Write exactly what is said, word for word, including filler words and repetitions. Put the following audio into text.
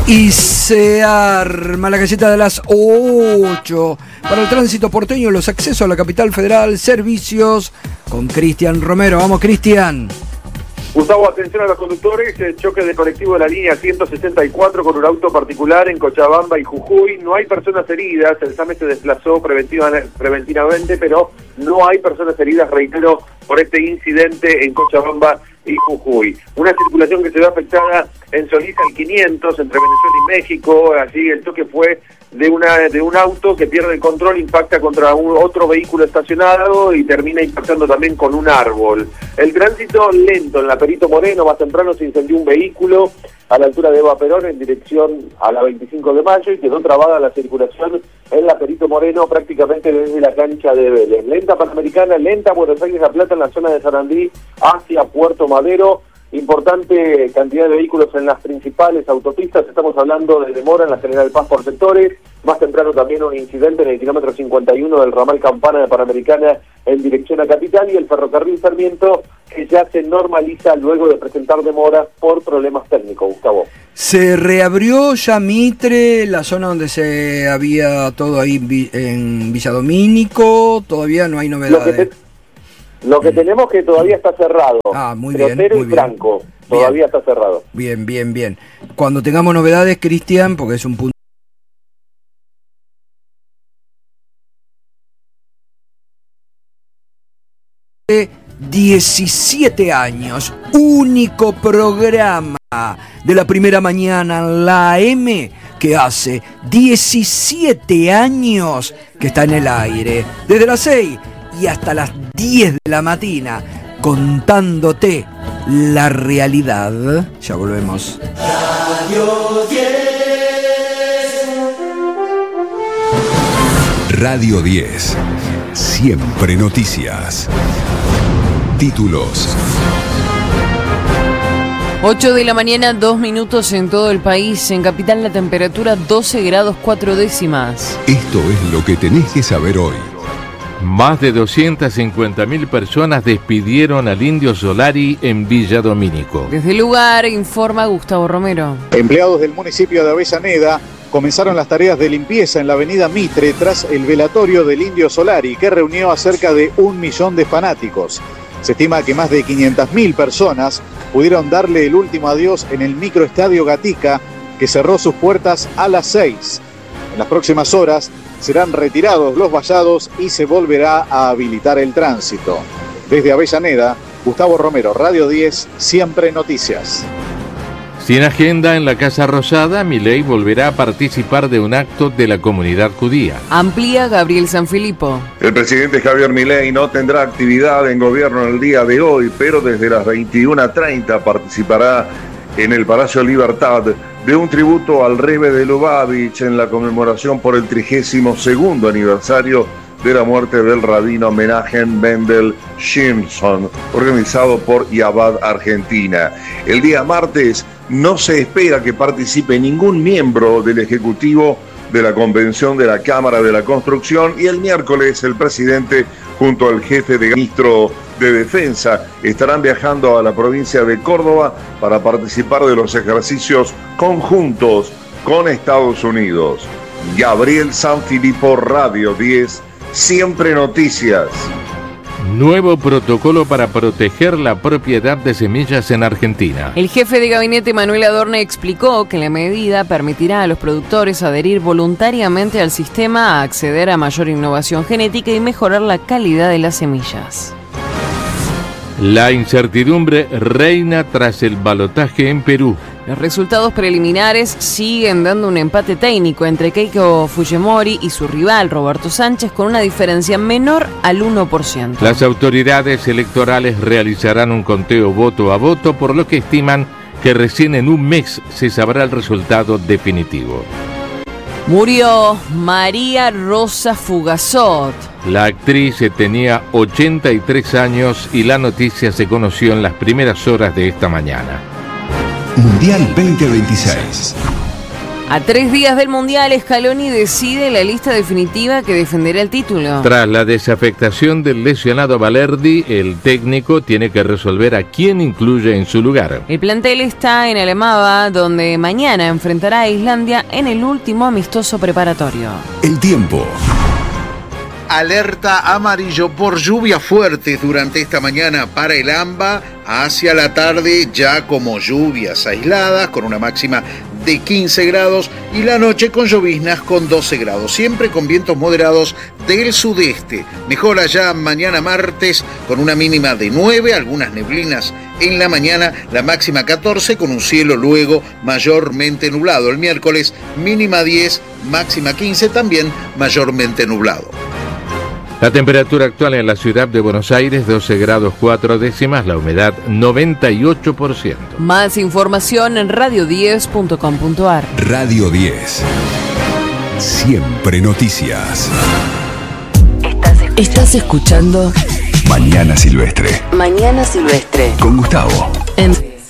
Y se arma la galleta de las ocho. Para el tránsito porteño, los accesos a la capital federal, servicios con Cristian Romero. Vamos, Cristian. Gustavo, atención a los conductores, el choque de colectivo de la línea ciento sesenta y cuatro con un auto particular en Cochabamba y Jujuy. No hay personas heridas, el SAME se desplazó preventiva, preventivamente, pero no hay personas heridas, reitero, por este incidente en Cochabamba y Jujuy. Una circulación que se ve afectada en Solís al quinientos, entre Venezuela y México. Allí el choque fue de una de un auto que pierde el control, impacta contra un, otro vehículo estacionado y termina impactando también con un árbol. El tránsito lento en la Perito Moreno. Más temprano se incendió un vehículo a la altura de Eva Perón en dirección a la veinticinco de mayo y quedó trabada la circulación en la Perito Moreno prácticamente desde la cancha de Vélez. Lenta Panamericana, lenta Buenos Aires La Plata en la zona de Sarandí hacia Puerto Madero. Importante cantidad de vehículos en las principales autopistas. Estamos hablando de demora en la General Paz por sectores. Más temprano también un incidente en el kilómetro cincuenta y uno del ramal Campana de Panamericana en dirección a Capital, y el ferrocarril Sarmiento, que ya se normaliza luego de presentar demoras por problemas técnicos. Gustavo. Se reabrió ya Mitre, la zona donde se había todo ahí en Villa Domínico. Todavía no hay novedades. Lo que, te, lo que mm. tenemos que todavía está cerrado. Ah, muy bien. Trotero muy y bien. Franco. Todavía bien. está cerrado. Bien, bien, bien. Cuando tengamos novedades, Cristian, porque es un punto. diecisiete años, único programa de la primera mañana en la A M que hace diecisiete años que está en el aire, desde las seis y hasta las diez de la mañana, contándote la realidad. Ya volvemos. Radio diez. Radio diez. Siempre noticias. Títulos. ocho de la mañana, dos minutos en todo el país. En Capital la temperatura doce grados cuatro décimas. Esto es lo que tenés que saber hoy. Más de doscientas cincuenta mil personas despidieron al Indio Solari en Villa Domínico. Desde el lugar informa Gustavo Romero. Empleados del municipio de Avellaneda comenzaron las tareas de limpieza en la avenida Mitre tras el velatorio del Indio Solari, que reunió a cerca de un millón de fanáticos. Se estima que más de quinientas mil personas pudieron darle el último adiós en el microestadio Gatica, que cerró sus puertas a las seis. En las próximas horas serán retirados los vallados y se volverá a habilitar el tránsito. Desde Avellaneda, Gustavo Romero, Radio diez, Siempre Noticias. Sin agenda en la Casa Rosada, Milei volverá a participar de un acto de la comunidad judía. Amplía Gabriel Sanfilippo. El presidente Javier Milei no tendrá actividad en gobierno el día de hoy, pero desde las veintiuna treinta participará en el Palacio Libertad de un tributo al Rebbe de Lubavitch en la conmemoración por el trigésimo segundo aniversario de la muerte del rabino Menachem Mendel Shimshon, organizado por Yabad Argentina. El día martes no se espera que participe ningún miembro del Ejecutivo de la Convención de la Cámara de la Construcción, y el miércoles el presidente junto al jefe de ministro de Defensa estarán viajando a la provincia de Córdoba para participar de los ejercicios conjuntos con Estados Unidos. Gabriel Sanfilippo, Radio diez, Siempre Noticias. Nuevo protocolo para proteger la propiedad de semillas en Argentina. El jefe de gabinete Manuel Adorne explicó que la medida permitirá a los productores adherir voluntariamente al sistema, a acceder a mayor innovación genética y mejorar la calidad de las semillas. La incertidumbre reina tras el balotaje en Perú. Los resultados preliminares siguen dando un empate técnico entre Keiko Fujimori y su rival Roberto Sánchez, con una diferencia menor al uno por ciento. Las autoridades electorales realizarán un conteo voto a voto, por lo que estiman que recién en un mes se sabrá el resultado definitivo. Murió María Rosa Fugazot. La actriz tenía ochenta y tres años y la noticia se conoció en las primeras horas de esta mañana. Mundial veinte veintiséis. A tres días del Mundial, Scaloni decide la lista definitiva que defenderá el título. Tras la desafectación del lesionado Valerdi, el técnico tiene que resolver a quién incluye en su lugar. El plantel está en Alemava, donde mañana enfrentará a Islandia en el último amistoso preparatorio. El tiempo. Alerta amarillo por lluvias fuertes durante esta mañana para el AMBA. Hacia la tarde ya como lluvias aisladas con una máxima de quince grados y la noche con lloviznas con doce grados, siempre con vientos moderados del sudeste. Mejora ya mañana martes con una mínima de nueve, algunas neblinas en la mañana, la máxima catorce con un cielo luego mayormente nublado. El miércoles mínima diez, máxima quince, también mayormente nublado. La temperatura actual en la ciudad de Buenos Aires, doce grados cuatro décimas, la humedad noventa y ocho por ciento. Más información en radio diez punto com punto ar. Radio diez. Siempre noticias. Estás escuchando Mañana Silvestre. Mañana Silvestre Con Gustavo. en